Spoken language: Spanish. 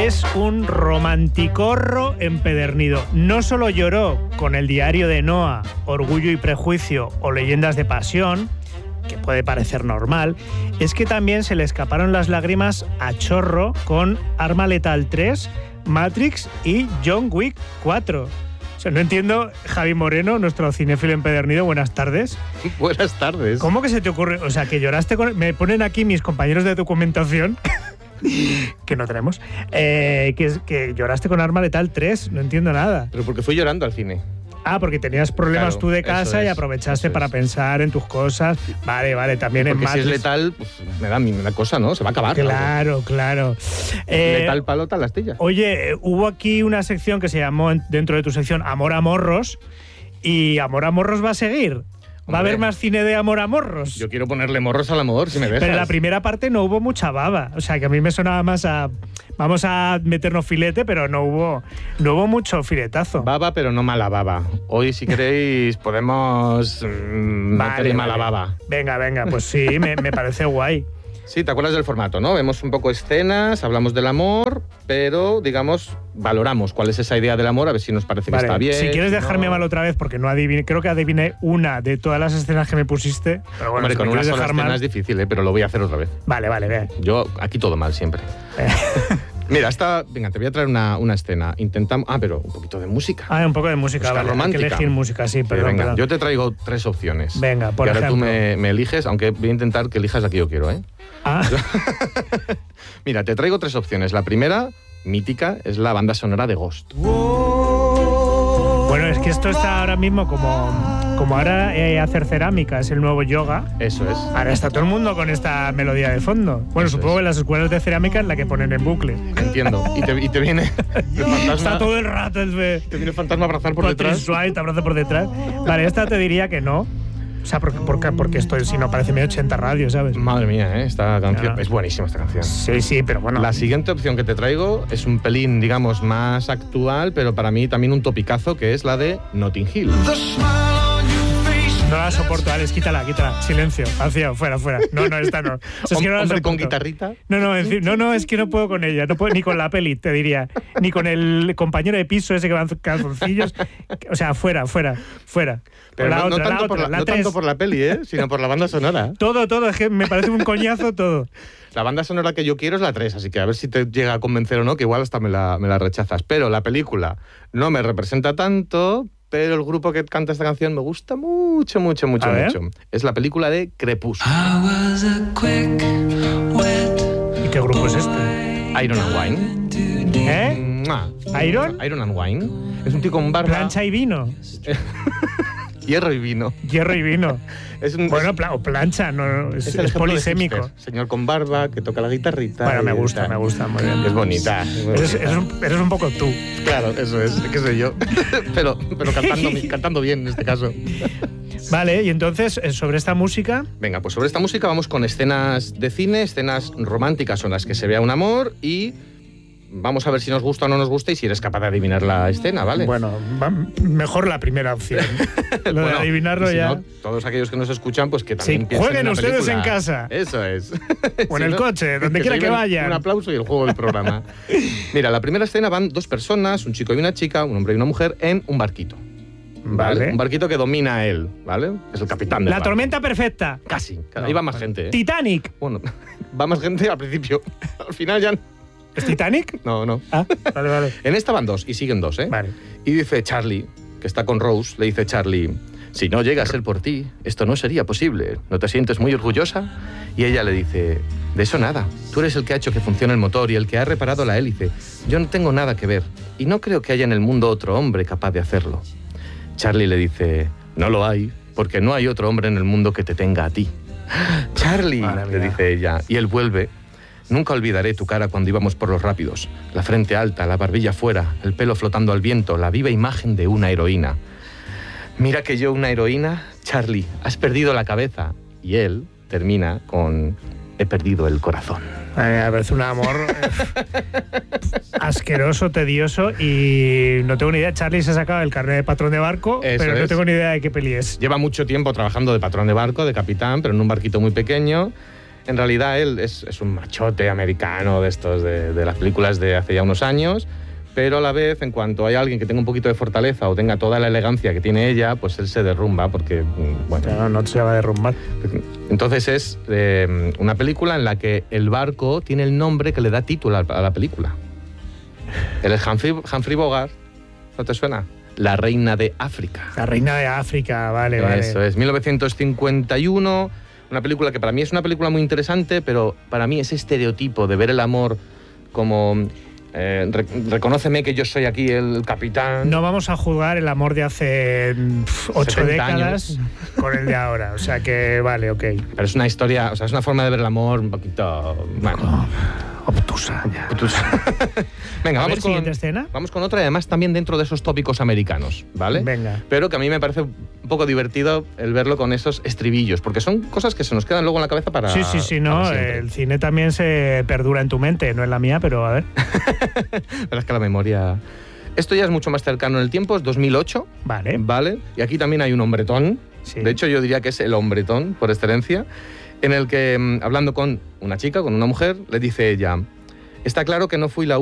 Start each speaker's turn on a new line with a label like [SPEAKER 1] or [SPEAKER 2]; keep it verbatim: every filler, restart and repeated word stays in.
[SPEAKER 1] es un romanticorro empedernido. No solo lloró con El diario de Noa, Orgullo y prejuicio o Leyendas de pasión, que puede parecer normal, es que también se le escaparon las lágrimas a chorro con Arma Letal tres, Matrix y John Wick cuatro. O sea, no entiendo, Javi Moreno, nuestro cinéfilo empedernido, buenas tardes.
[SPEAKER 2] Buenas tardes.
[SPEAKER 1] ¿Cómo que se te ocurre? O sea, que lloraste con... Me ponen aquí mis compañeros de documentación, que no tenemos, eh, que, que lloraste con Arma Letal tres, no entiendo nada.
[SPEAKER 2] Pero porque fui llorando al cine.
[SPEAKER 1] Ah, porque tenías problemas
[SPEAKER 2] Claro,
[SPEAKER 1] tú de casa
[SPEAKER 2] es,
[SPEAKER 1] y aprovechaste para
[SPEAKER 2] es.
[SPEAKER 1] pensar en tus cosas. Vale, vale, también en
[SPEAKER 2] Porque si
[SPEAKER 1] Matrix.
[SPEAKER 2] es letal, pues me da, me da cosa, ¿no? Se va a acabar.
[SPEAKER 1] Claro, claro. Eh,
[SPEAKER 2] Letal palo, tal la astilla.
[SPEAKER 1] Oye, hubo aquí una sección que se llamó, dentro de tu sección, Amor a Morros, y Amor a Morros va a seguir. Va a haber más cine de amor a morros.
[SPEAKER 2] Yo quiero ponerle morros al amor, si me dejas.
[SPEAKER 1] Pero en la primera parte no hubo mucha baba. O sea, que a mí me sonaba más a... Vamos a meternos filete, pero no hubo, no hubo mucho filetazo.
[SPEAKER 2] Baba, pero no mala baba. Hoy, si queréis, podemos mmm,
[SPEAKER 1] Vale,
[SPEAKER 2] meterle mala
[SPEAKER 1] vale.
[SPEAKER 2] baba.
[SPEAKER 1] Venga, venga, pues sí, me, me parece guay.
[SPEAKER 2] Sí, ¿te acuerdas del formato, no? Vemos un poco escenas, hablamos del amor, pero, digamos, valoramos cuál es esa idea del amor, a ver si nos parece
[SPEAKER 1] Vale,
[SPEAKER 2] que está bien.
[SPEAKER 1] si quieres
[SPEAKER 2] no.
[SPEAKER 1] dejarme mal otra vez, porque no adiviné, creo que adiviné una de todas las escenas que me pusiste. Pero bueno,
[SPEAKER 2] Hombre,
[SPEAKER 1] si
[SPEAKER 2] con
[SPEAKER 1] me
[SPEAKER 2] una
[SPEAKER 1] quieres
[SPEAKER 2] sola
[SPEAKER 1] dejar
[SPEAKER 2] escena
[SPEAKER 1] mal...
[SPEAKER 2] es difícil, ¿eh? Pero lo voy a hacer otra vez.
[SPEAKER 1] Vale, vale, ve.
[SPEAKER 2] Yo, aquí todo mal siempre. Mira, esta, venga, te voy a traer una, una escena. Intentamos... Ah, pero un poquito de música.
[SPEAKER 1] Ah, un poco de música,
[SPEAKER 2] Música
[SPEAKER 1] vale.
[SPEAKER 2] romántica.
[SPEAKER 1] Hay que elegir música, sí,
[SPEAKER 2] Sí,
[SPEAKER 1] perdón,
[SPEAKER 2] venga,
[SPEAKER 1] perdón.
[SPEAKER 2] yo te traigo tres opciones.
[SPEAKER 1] Venga, por
[SPEAKER 2] y ahora
[SPEAKER 1] ejemplo.
[SPEAKER 2] tú me, me eliges, aunque voy a intentar que elijas la que yo quiero, ¿eh?
[SPEAKER 1] Ah,
[SPEAKER 2] Mira, te traigo tres opciones. La primera, mítica, es la banda sonora de Ghost.
[SPEAKER 1] bueno, es que esto está ahora mismo como... Como ahora eh, hacer cerámica es el nuevo yoga,
[SPEAKER 2] Eso es.
[SPEAKER 1] ahora está todo el mundo con esta melodía de fondo. Bueno,
[SPEAKER 2] Eso
[SPEAKER 1] supongo
[SPEAKER 2] es.
[SPEAKER 1] que en las escuelas de cerámica es la que ponen en bucle.
[SPEAKER 2] Entiendo. Y te, y te viene el fantasma.
[SPEAKER 1] Está todo el rato el de...
[SPEAKER 2] Te viene el fantasma a abrazar por
[SPEAKER 1] Patrick
[SPEAKER 2] detrás.
[SPEAKER 1] Swayze te abraza por detrás. Vale, esta te diría que no. O sea, porque, porque, porque esto si no parece medio ochenta radio, ¿sabes?
[SPEAKER 2] Madre mía, ¿eh? Esta canción.
[SPEAKER 1] Ah.
[SPEAKER 2] Es buenísima esta canción.
[SPEAKER 1] Sí, sí, pero bueno.
[SPEAKER 2] La siguiente opción que te traigo es un pelín, digamos, más actual, pero para mí también un topicazo, que es la de Notting Hill.
[SPEAKER 1] No la soporto, Alex, quítala, quítala. Silencio, vacío, fuera, fuera. No, no, esta no. O sea, es que no la
[SPEAKER 2] Hombre con
[SPEAKER 1] soporto.
[SPEAKER 2] guitarrita.
[SPEAKER 1] No, no, en fin, no, no, es que no puedo con ella. No puedo ni con la peli, te diría. Ni con el compañero de piso ese que va en calzoncillos. O sea, fuera, fuera, fuera.
[SPEAKER 2] Pero
[SPEAKER 1] la
[SPEAKER 2] no,
[SPEAKER 1] otra,
[SPEAKER 2] no, tanto,
[SPEAKER 1] la
[SPEAKER 2] por
[SPEAKER 1] otra,
[SPEAKER 2] la,
[SPEAKER 1] la
[SPEAKER 2] no
[SPEAKER 1] tres.
[SPEAKER 2] tanto por la peli, ¿eh? Sino por la banda sonora.
[SPEAKER 1] Todo, todo, es que me parece un coñazo todo.
[SPEAKER 2] La banda sonora que yo quiero es la tres, así que a ver si te llega a convencer o no, que igual hasta me la, me la rechazas. Pero la película no me representa tanto, pero el grupo que canta esta canción me gusta mucho, mucho, mucho,
[SPEAKER 1] A ver.
[SPEAKER 2] mucho. Es la película de Crepúsculo.
[SPEAKER 1] ¿Y qué grupo es este?
[SPEAKER 2] Iron and Wine.
[SPEAKER 1] ¿Eh?
[SPEAKER 2] ¡Mua!
[SPEAKER 1] ¿Iron?
[SPEAKER 2] Iron and Wine. Es un tío con barba,
[SPEAKER 1] Plancha y vino.
[SPEAKER 2] hierro y vino.
[SPEAKER 1] Hierro y vino.
[SPEAKER 2] Es un,
[SPEAKER 1] Bueno,
[SPEAKER 2] es,
[SPEAKER 1] pla- o plancha, no, es,
[SPEAKER 2] es
[SPEAKER 1] es
[SPEAKER 2] el ejemplo de
[SPEAKER 1] polisémico.
[SPEAKER 2] hipster. Señor con barba, que toca la guitarrita.
[SPEAKER 1] Bueno, me
[SPEAKER 2] y
[SPEAKER 1] gusta,
[SPEAKER 2] tal.
[SPEAKER 1] me gusta, muy bien.
[SPEAKER 2] Es bonita. es muy
[SPEAKER 1] Eres,
[SPEAKER 2] bonita.
[SPEAKER 1] eres un, eres un poco tú.
[SPEAKER 2] Claro, eso es, que soy yo. pero pero cantando, cantando bien en este caso.
[SPEAKER 1] Vale, y entonces, eh, sobre esta música...
[SPEAKER 2] Venga, pues sobre esta música vamos con escenas de cine, escenas románticas en las que se vea un amor y vamos a ver si nos gusta o no nos gusta y si eres capaz de adivinar la escena, ¿vale?
[SPEAKER 1] Bueno, va- mejor la primera opción. Lo de
[SPEAKER 2] Bueno,
[SPEAKER 1] adivinarlo
[SPEAKER 2] y si
[SPEAKER 1] ya...
[SPEAKER 2] no, todos aquellos que nos escuchan, pues que también
[SPEAKER 1] Sí,
[SPEAKER 2] piensen
[SPEAKER 1] jueguen
[SPEAKER 2] en la
[SPEAKER 1] ustedes
[SPEAKER 2] película.
[SPEAKER 1] en casa.
[SPEAKER 2] Eso es.
[SPEAKER 1] O en
[SPEAKER 2] Si
[SPEAKER 1] el
[SPEAKER 2] no,
[SPEAKER 1] coche, donde quiera
[SPEAKER 2] se
[SPEAKER 1] que
[SPEAKER 2] lleven
[SPEAKER 1] vayan.
[SPEAKER 2] Un aplauso y el juego del programa. Mira, la primera escena van dos personas, un chico y una chica, un hombre y una mujer, en un barquito.
[SPEAKER 1] Vale.
[SPEAKER 2] Un barquito que domina a él, ¿vale? Es el capitán del
[SPEAKER 1] La
[SPEAKER 2] barco.
[SPEAKER 1] tormenta perfecta.
[SPEAKER 2] Casi.
[SPEAKER 1] No,
[SPEAKER 2] Ahí va más
[SPEAKER 1] vale.
[SPEAKER 2] gente, ¿eh?
[SPEAKER 1] Titanic.
[SPEAKER 2] Bueno, va más gente al principio. Al final ya...
[SPEAKER 1] ¿Es Titanic?
[SPEAKER 2] No, no.
[SPEAKER 1] Ah, vale, vale.
[SPEAKER 2] En esta van dos y siguen dos, ¿eh?
[SPEAKER 1] Vale.
[SPEAKER 2] Y dice Charlie, que está con Rose, le dice Charlie, si no llega a ser por ti, esto no sería posible. ¿No te sientes muy orgullosa? Y ella le dice, de eso nada. Tú eres el que ha hecho que funcione el motor y el que ha reparado la hélice. Yo no tengo nada que ver. Y no creo que haya en el mundo otro hombre capaz de hacerlo. Charlie le dice, no lo hay, porque no hay otro hombre en el mundo que te tenga a ti. Charlie,
[SPEAKER 1] Madre
[SPEAKER 2] le
[SPEAKER 1] mía.
[SPEAKER 2] dice ella. Y él vuelve. Nunca olvidaré tu cara cuando íbamos por los rápidos. La frente alta, la barbilla fuera, el pelo flotando al viento, la viva imagen de una heroína. Mira que yo una heroína, Charlie, has perdido la cabeza. Y él termina con, he perdido el corazón.
[SPEAKER 1] Eh, a ver, es un amor eh, asqueroso, tedioso y no tengo ni idea. Charlie se ha sacado el carnet de patrón de barco,
[SPEAKER 2] Eso
[SPEAKER 1] pero no
[SPEAKER 2] es.
[SPEAKER 1] tengo ni idea de qué peli es.
[SPEAKER 2] Lleva mucho tiempo trabajando de patrón de barco, de capitán, pero en un barquito muy pequeño. en realidad él es, es un machote americano de estos, de, de las películas de hace ya unos años, pero a la vez, en cuanto hay alguien que tenga un poquito de fortaleza o tenga toda la elegancia que tiene ella, pues él se derrumba porque, bueno...
[SPEAKER 1] Claro, no se va a derrumbar.
[SPEAKER 2] Entonces es eh, una película en la que el barco tiene el nombre que le da título a la película. Él es Humphrey, Humphrey Bogart, ¿no te suena? La reina de África.
[SPEAKER 1] La reina de África, vale, vale.
[SPEAKER 2] Eso es, mil novecientos cincuenta y uno, una película que para mí es una película muy interesante, pero para mí ese estereotipo de ver el amor como... Eh, re, reconóceme que yo soy aquí el capitán.
[SPEAKER 1] No vamos a juzgar el amor de hace pff, ocho décadas años. Con el de ahora, o sea que vale, ok.
[SPEAKER 2] Pero es una historia, o sea, es una forma de ver el amor un poquito... Bueno,
[SPEAKER 1] oh, obtusa. Ya.
[SPEAKER 2] Obtusa. Venga,
[SPEAKER 1] a
[SPEAKER 2] vamos
[SPEAKER 1] ver,
[SPEAKER 2] con
[SPEAKER 1] siguiente escena.
[SPEAKER 2] Vamos con otra, y además también dentro de esos tópicos americanos, ¿vale?
[SPEAKER 1] Venga.
[SPEAKER 2] Pero que a mí me parece un poco divertido el verlo con esos estribillos, porque son cosas que se nos quedan luego en la cabeza para...
[SPEAKER 1] Sí, sí, sí, no, el cine también se perdura en tu mente, no en la mía, pero a ver.
[SPEAKER 2] Pero es que la memoria... Esto ya es mucho más cercano en el tiempo, es dos mil ocho.
[SPEAKER 1] Vale.
[SPEAKER 2] Vale. Y aquí también hay un hombretón.
[SPEAKER 1] Sí.
[SPEAKER 2] De hecho, yo diría que es el hombretón por excelencia, en el que, hablando con una chica, con una mujer, le dice ella: está claro que no fui la